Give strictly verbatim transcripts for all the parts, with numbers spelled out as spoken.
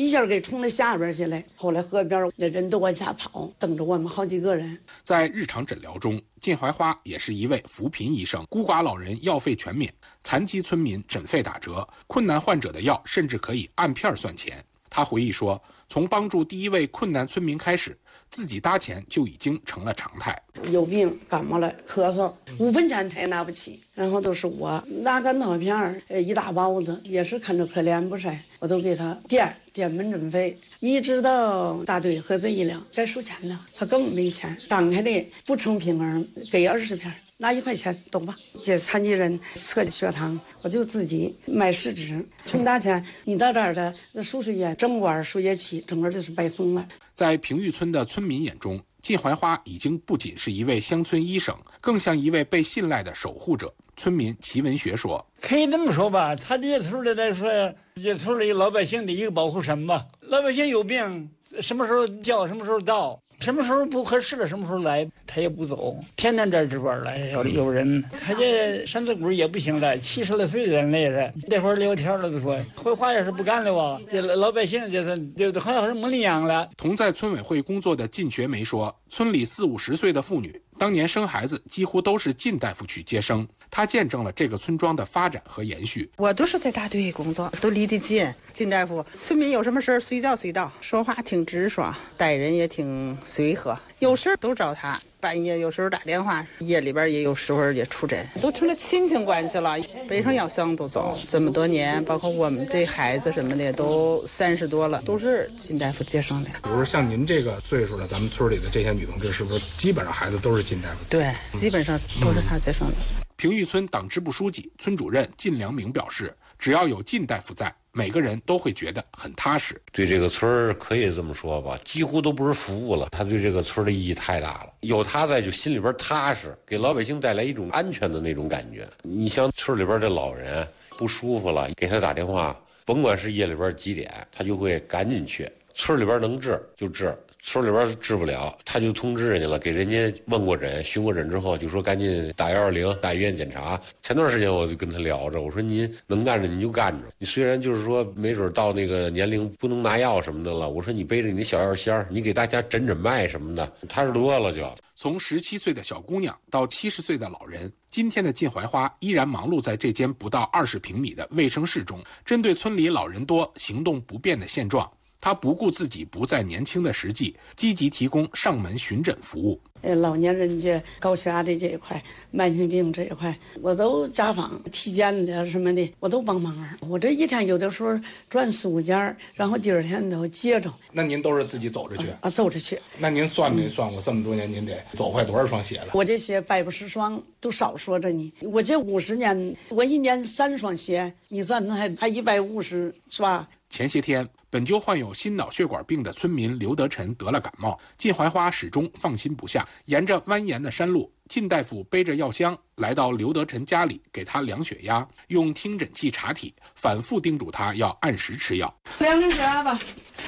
一下给冲到下边去了。后来河边那人都往下跑，等着我们好几个人。 在日常诊疗中，靳怀花也是一位扶贫医生，孤寡老人药费全免，残疾村民诊费打折，困难患者的药甚至可以按片算钱。他回忆说，从帮助第一位困难村民开始，自己搭钱就已经成了常态。 有病感冒了咳嗽，五分钱他也拿不起，然后都是我拿干桃片一大包子，也是看着可怜不是，我都给他垫垫门诊费，一直到大队合作医疗该收钱的他更没钱，当开的不成平儿给二十片，拿一块钱懂吧？这残疾人测血糖，我就自己买试纸，从大钱你到这儿的输水液，整管输液器，整个就是白疯了。 在平玉村的村民眼中，靳怀花已经不仅是一位乡村医生，更像一位被信赖的守护者。村民齐文学说：“ 可以这么说吧，他这村里来说，这村里老百姓的一个保护神吧。老百姓有病，什么时候叫，什么时候到。”什么时候不合适了，什么时候来，他也不走，天天这值班来。有有人，他这身子骨也不行了，七十来岁的人了也是。那会儿聊天了都说，回话也是不干了吧？这老百姓就是就好像是没领养了。 同在村委会工作的靳学梅说，村里四五十岁的妇女，当年生孩子几乎都是靳大夫去接生。他见证了这个村庄的发展和延续。 我都是在大队工作，都离得近。靳大夫，村民有什么事随叫随到，说话挺直爽，待人也挺随和，有事都找他。半夜有时候打电话，夜里边也有时候也出诊，都成了亲情关系了。背上药箱都走，这么多年，包括我们这孩子什么的都三十多了，都是靳大夫接生的。 比如说像您这个岁数的，咱们村里的这些女同志，是不是基本上孩子都是靳大夫？ 对，基本上都是他接生的。 嗯、平玉村党支部书记、村主任靳良明表示，只要有靳大夫在，每个人都会觉得很踏实。 对这个村可以这么说吧，几乎都不是服务了，他对这个村的意义太大了。有他在，就心里边踏实，给老百姓带来一种安全的那种感觉。你像村里边的老人不舒服了，给他打电话，甭管是夜里边几点，他就会赶紧去。村里边能治就治，村里边治不了，他就通知人家了，给人家问过诊、询过诊之后，就说赶紧打幺二零，打医院检查。前段时间我就跟他聊着，我说您能干着您就干着，你虽然就是说没准到那个年龄不能拿药什么的了，我说你背着你的小药箱，你给大家诊诊脉什么的，踏实多了就。 从十七岁的小姑娘到七十岁的老人，今天的靳怀花依然忙碌在这间不到二十平米的卫生室中，针对村里老人多、行动不便的现状，他不顾自己不再年轻的实际，积极提供上门巡诊服务。 呃，老年人家高血压的这一块，慢性病这一块，我都家访、体检的什么的，我都帮忙。我这一天有的时候转四五家，然后第二天都接着。 那您都是自己走着去？ 啊，走着去。 那您算没算过这么多年，您得走坏多少双鞋了？ 我这鞋百不十双，都少说着呢。我这五十年，我一年三双鞋，你算那还还一百五十是吧？ 前些天，本就患有心脑血管病的村民刘德臣得了感冒，靳怀花始终放心不下。沿着蜿蜒的山路，靳大夫背着药箱来到刘德臣家里，给他量血压，用听诊器查体，反复叮嘱他要按时吃药。 量个血压吧。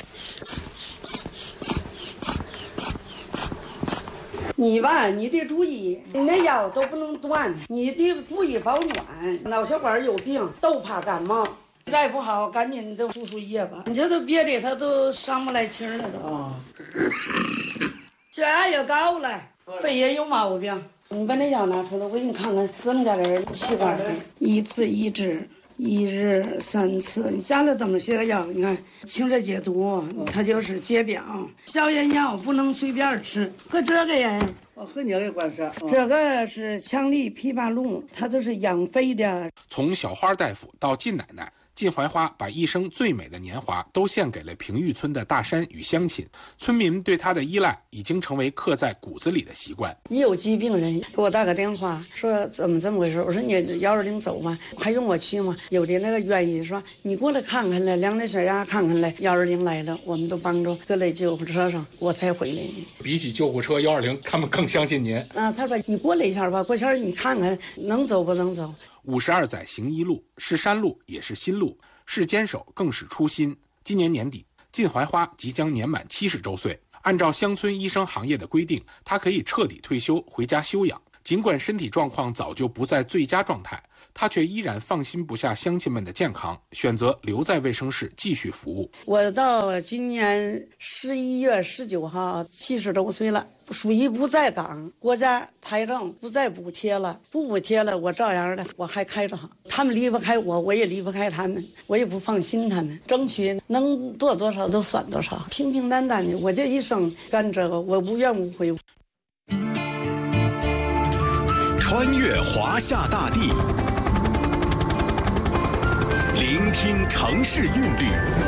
你吧，你得注意，你那药都不能断，你得注意保暖。脑血管有病都怕感冒。再不好，赶紧都输输液吧。你这都别的，他都上不来气儿了都。啊，血压也高了，肺也有毛病。你把那药拿出来，我给你看看增加点气管的。一次一支，一日三次。你加了这么些个药，你看清热解毒，它就是解表。消炎药不能随便吃，喝这个呀。 我和你也关系。 这个是强力枇杷露，它就是养肺的。 从小花大夫到靳奶奶，靳怀花把一生最美的年华都献给了平玉村的大山与乡亲，村民对他的依赖已经成为刻在骨子里的习惯。 一有疾病人给我打个电话说怎么这么回事，我说你幺二零走吧，还用我去吗？有的那个愿意说你过来看看来，量点血压看看来，幺二零来了，我们都帮着搁在救护车上，我才回来呢。 比起救护车，幺二零他们更相信您啊。他说你过来一下吧，过下你看看能走不能走。 五十二载行一路，是山路也是心路，是坚守更是初心。今年年底，靳怀花即将年满七十周岁。按照乡村医生行业的规定，他可以彻底退休回家休养。尽管身体状况早就不在最佳状态， 他却依然放心不下乡亲们的健康，选择留在卫生室继续服务。 我到今年十一月十九号七十周岁了，属于不在岗，国家财政不再补贴了，不补贴了，我照样的我还开着行。他们离不开我，我也离不开他们，我也不放心他们，争取能做多少都算多少，平平淡淡的，我这一生干这个，我无怨无悔。 穿越华夏大地，聆听城市韵律，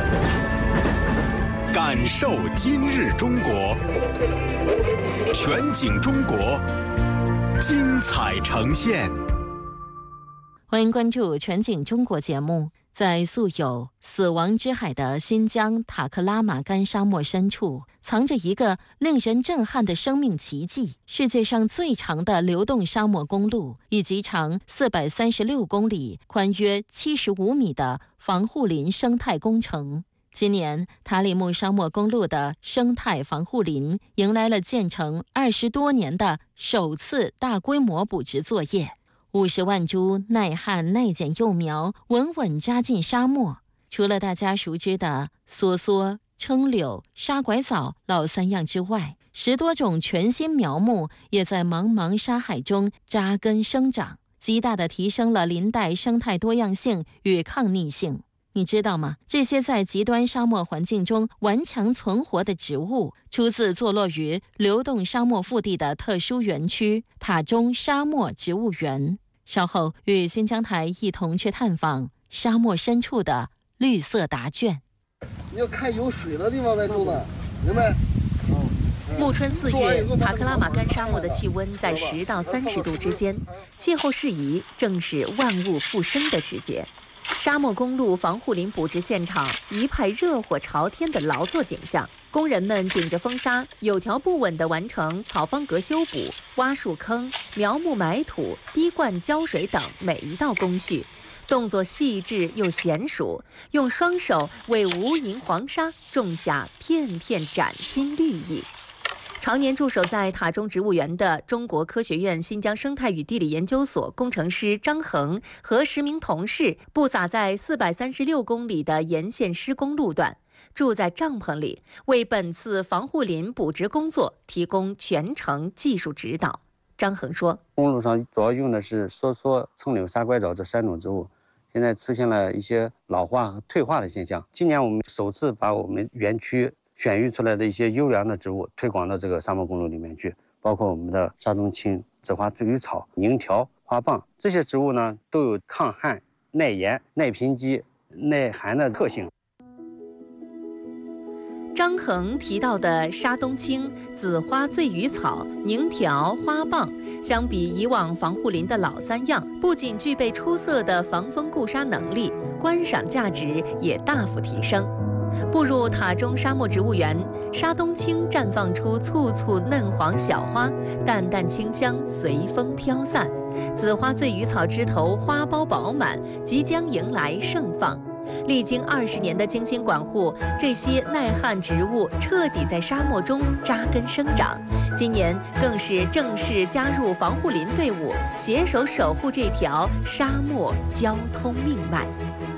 感受今日中国，全景中国，精彩呈现。 欢迎关注全景中国节目。在素有死亡之海的新疆塔克拉玛干沙漠深处，藏着一个令人震撼的生命奇迹——世界上最长的流动沙漠公路，以及长四百三十六公里、宽约七十五米的防护林生态工程。今年，塔里木沙漠公路的生态防护林迎来了建成二十多年的首次大规模补植作业。五十万株耐旱耐碱幼苗稳稳扎进沙漠，除了大家熟知的梭梭、撑柳、沙拐枣、老三样之外，十多种全新苗木也在茫茫沙海中扎根生长，极大地提升了林带生态多样性与抗逆性。你知道吗？这些在极端沙漠环境中顽强存活的植物，出自坐落于流动沙漠腹地的特殊园区——塔中沙漠植物园。稍后与新疆台一同去探访沙漠深处的绿色答卷。 你要看有水的地方再种的，明白？ 暮春四月，塔克拉玛干沙漠的气温在十到三十度之间，气候适宜，正是万物复生的时节。沙漠公路防护林补植现场一派热火朝天的劳作景象，工人们顶着风沙，有条不紊地完成草方格修补、挖树坑、苗木埋土、滴灌浇水等每一道工序，动作细致又娴熟，用双手为无垠黄沙种下片片崭新绿意。常年驻守在塔中植物园的中国科学院新疆生态与地理研究所工程师张恒和十名同事布撒在四百三十六公里的沿线施工路段，住在帐篷里，为本次防护林补植工作提供全程技术指导。张恒说：“ 公路上主要用的是梭梭、蹭柳、沙拐枣这三种植物，现在出现了一些老化和退化的现象。今年我们首次把我们园区选育出来的一些优良的植物推广到这个沙漠公路里面去，包括我们的沙冬青、紫花醉鱼草、宁条、花蚌，这些植物呢都有抗旱、耐盐、耐贫瘠、耐寒的特性。” 张恒提到的沙冬青、紫花醉鱼草、宁条、花蚌，相比以往防护林的老三样，不仅具备出色的防风固沙能力，观赏价值也大幅提升。步入塔中沙漠植物园，沙冬青绽放出簇簇嫩黄小花，淡淡清香随风飘散；紫花醉鱼草枝头花苞饱满，即将迎来盛放。历经二十年的精心管护，这些耐旱植物彻底在沙漠中扎根生长。今年更是正式加入防护林队伍，携手守护这条沙漠交通命脉。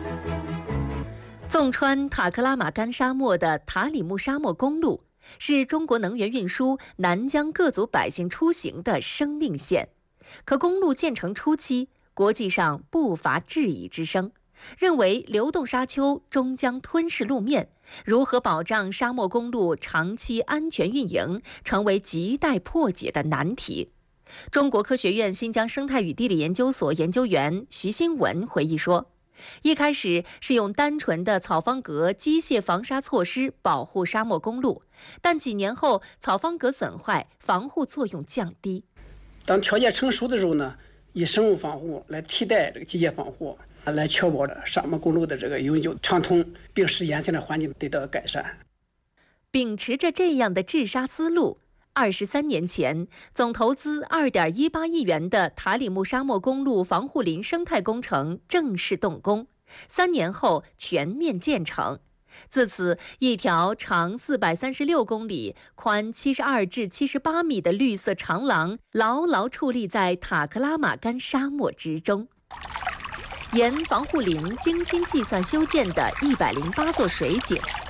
纵穿塔克拉玛干沙漠的塔里木沙漠公路，是中国能源运输南疆各族百姓出行的生命线。可公路建成初期，国际上不乏质疑之声，认为流动沙丘终将吞噬路面，如何保障沙漠公路长期安全运营，成为亟待破解的难题。中国科学院新疆生态与地理研究所研究员徐新文回忆说，一开始是用单纯的草方格机械防沙措施保护沙漠公路，但几年后草方格损坏，防护作用降低。 当条件成熟的时候呢，以生物防护来替代这个机械防护，来确保沙漠公路的这个永久畅通，并使沿线的环境得到改善。 秉持着这样的治沙思路，二十三年前，总投资二点一八亿元的塔里木沙漠公路防护林生态工程正式动工，三年后全面建成。自此，一条长四百三十六公里、宽七十二至七十八米的绿色长廊牢牢矗立在塔克拉玛干沙漠之中。 沿防护林精心计算修建的一百零八座水井，